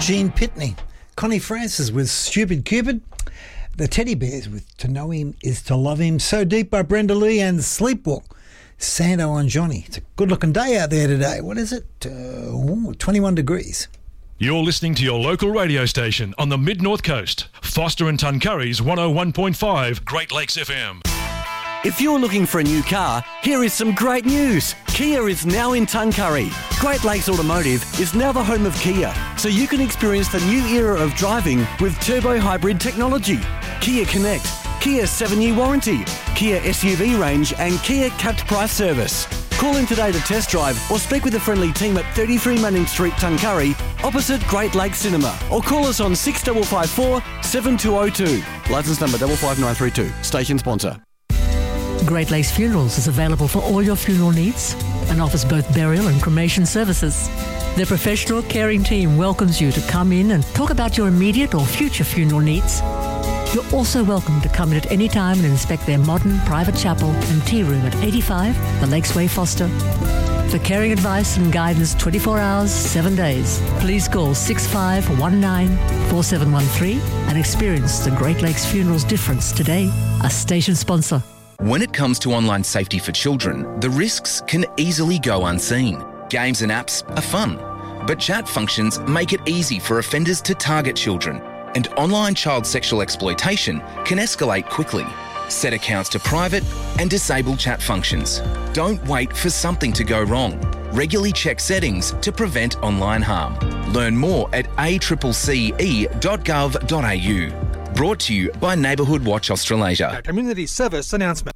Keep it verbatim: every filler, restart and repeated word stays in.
Gene Pitney. Connie Francis with Stupid Cupid. The Teddy Bears with To Know Him Is To Love Him. So Deep by Brenda Lee, and Sleepwalk, Sando and Johnny. It's a good looking day out there today. What is it? Uh, ooh, twenty-one degrees. You're listening to your local radio station on the Mid-North Coast. Foster and Tuncurry's one oh one point five Great Lakes F M. If you're looking for a new car, here is some great news. Kia is now in Tuncurry. Great Lakes Automotive is now the home of Kia, so you can experience the new era of driving with turbo hybrid technology. Kia Connect, Kia seven-year warranty, Kia S U V range and Kia capped price service. Call in today to test drive or speak with a friendly team at thirty-three Manning Street, Tuncurry, opposite Great Lakes Cinema, or call us on six five five four, seven two zero two. Licence number five five nine three two. Station sponsor. Great Lakes Funerals is available for all your funeral needs and offers both burial and cremation services. Their professional caring team welcomes you to come in and talk about your immediate or future funeral needs. You're also welcome to come in at any time and inspect their modern private chapel and tea room at eighty-five The Lakes Way, Foster. For caring advice and guidance twenty-four hours, seven days, please call six five one nine, four seven one three and experience the Great Lakes Funerals difference today. A station sponsor. When it comes to online safety for children, the risks can easily go unseen. Games and apps are fun, but chat functions make it easy for offenders to target children, and online child sexual exploitation can escalate quickly. Set accounts to private and disable chat functions. Don't wait for something to go wrong. Regularly check settings to prevent online harm. Learn more at a c c c e dot gov dot a u. Brought to you by Neighbourhood Watch Australasia. A community service announcement.